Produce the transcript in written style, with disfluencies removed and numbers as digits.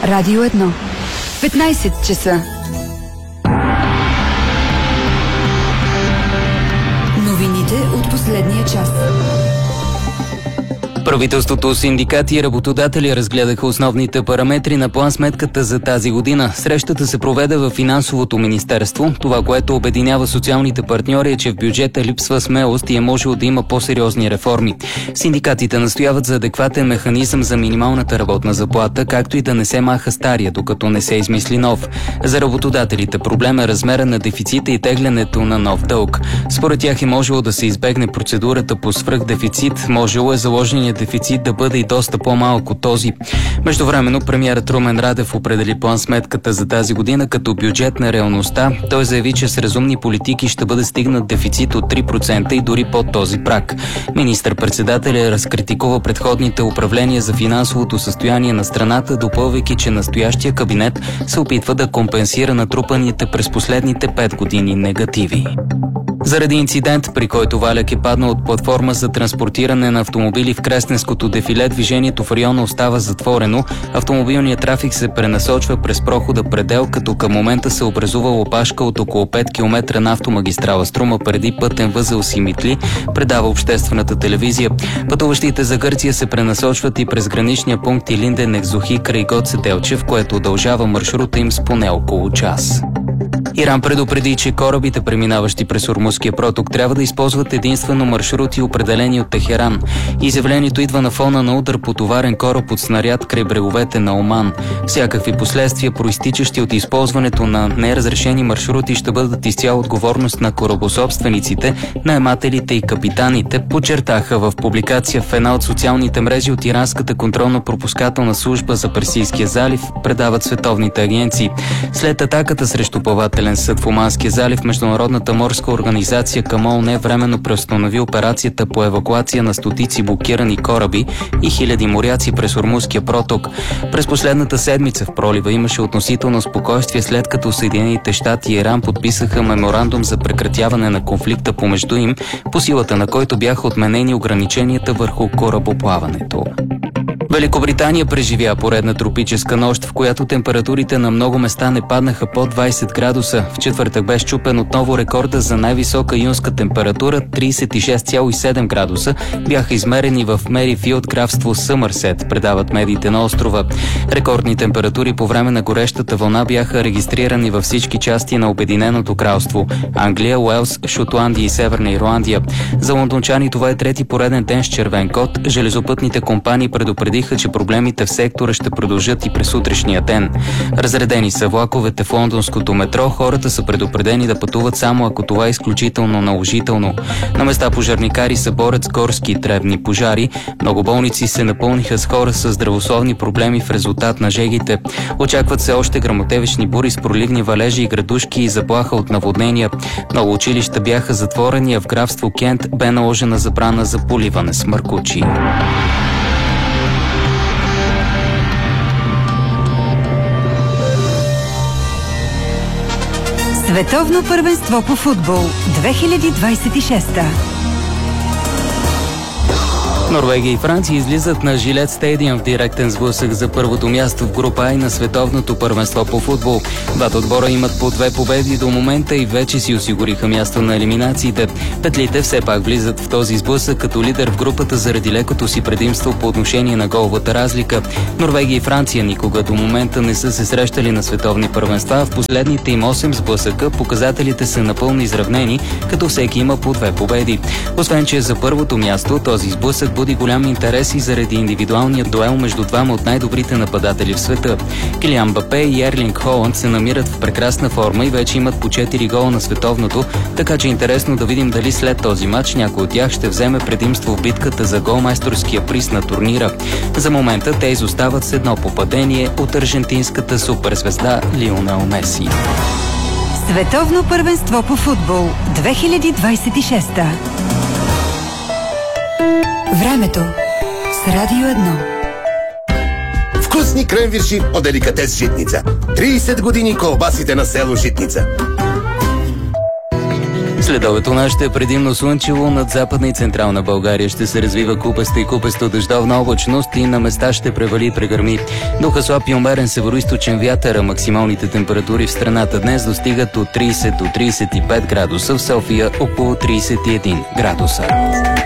Радио 1. 15 часа. Новините от последния час. Правителството, синдикати и работодатели разгледаха основните параметри на план-сметката за тази година. Срещата се проведе в Финансовото министерство. Това, което обединява социалните партньори, е, че в бюджета липсва смелост и е можело да има по-сериозни реформи. Синдикатите настояват за адекватен механизъм за минималната работна заплата, както и да не се маха стария, докато не се измисли нов. За работодателите проблем е размера на дефицита и теглянето на нов дълг. Според тях е можело да се избегне процедурата по свръхдефицит, можело е заложеният дефицит да бъде и доста по-малък от този. Междувременно премиерът Румен Радев определи план-сметката за тази година като бюджет на реалността. Той заяви, че с разумни политики ще бъде стигнат дефицит от 3% и дори под този праг. Министър-председателят разкритикува предходните управления за финансовото състояние на страната, допълвайки, че настоящия кабинет се опитва да компенсира натрупаните през последните 5 години негативи. Заради инцидент, при който валяк е паднал от платформа за транспортиране на автомобили в Кресненското дефиле, движението в района остава затворено. Автомобилният трафик се пренасочва през прохода Предел, като към момента се образува опашка от около 5 км на автомагистрала Струма преди пътен възел Симитли, предава обществената телевизия. Пътуващите за Гърция се пренасочват и през граничния пункт Илинден Екзохи край Гоце Делчев, което удължава маршрута им с поне около час. Иран предупреди, че корабите, преминаващи през Ормузския проток, трябва да използват единствено маршрути, определени от Техеран. Изявлението идва на фона на удар по товарен кораб от снаряд край бреговете на Оман. Всякакви последствия, проистичащи от използването на неразрешени маршрути, ще бъдат изцяло отговорност на корабособствениците, наемателите и капитаните, подчертаха в публикация в една от социалните мрежи от иранската контролно-пропускателна служба за Персийския залив, предават световните агенции. След атаката срещу плавателен съд в Оманския залив, Международната морска организация към ООН временно преустанови операцията по евакуация на стотици блокирани кораби и хиляди моряци през Ормузския проток. През последната седмица в пролива имаше относително спокойствие, след като Съединените щати и Иран подписаха меморандум за прекратяване на конфликта помежду им, по силата на който бяха отменени ограниченията върху корабоплаването. Великобритания преживя поредна тропическа нощ, в която температурите на много места не паднаха под 20 градуса. В четвъртък бе счупен отново рекорда за най-висока юнска температура – 36,7 градуса. Бяха измерени в Мерифилд, графство Съмърсет, предават медиите на острова. Рекордни температури по време на горещата вълна бяха регистрирани във всички части на Обединеното кралство – Англия, Уелс, Шотландия и Северна Ирландия. За лондончани това е трети пореден ден с червен код. Железопътните компании предупредиха, че проблемите в сектора ще продължат и през утрешния ден. Разредени са влаковете в лондонското метро, хората са предупредени да пътуват само ако това е изключително наложително. На места пожарникари се борят с горски и дребни пожари. Много болници се напълниха с хора с здравословни проблеми в резултат на жегите. Очакват се още гръмотевични бури с проливни валежи и градушки и заплаха от наводнения. Много училища бяха затворени, а в графство Кент бе наложена забрана за поливане с маркучи. Световно първенство по футбол 2026. Норвегия и Франция излизат на Жилет Стадиум в директен сблъсък за първото място в група А на световното първенство по футбол. Двата отбора имат по 2 победи до момента и вече си осигуриха място на елиминациите. Петлите все пак влизат в този сблъсък като лидер в групата заради лекото си предимство по отношение на головата разлика. Норвегия и Франция никога до момента не са се срещали на световни първенства. В последните им 8 сблъсъка показателите са напълно изравнени, като всеки има по 2 победи. Освен че за първото място този сблъсък буди голям интерес и заради индивидуалния дуел между двама от най-добрите нападатели в света. Килиан Мбапе и Ерлинг Холанд се намират в прекрасна форма и вече имат по 4 гола на световното, така че интересно да видим дали след този матч някой от тях ще вземе предимство в битката за голмайсторския приз на турнира. За момента те изостават с едно попадение от аржентинската суперзвезда Лионел Меси. Световно първенство по футбол 2026. Времето с Радио 1. Вкусни кренвирши от деликатес Житница. 30 години колбасите на село Житница. Следобед у нас ще е предимно слънчево, над Западна и Централна България ще се развива купеста и купесто-дъждовна облачност и на места ще превали и прегърми. Духа слаб и умерен североизточен вятър, а максималните температури в страната днес достигат от 30 до 35 градуса, в София около 31 градуса.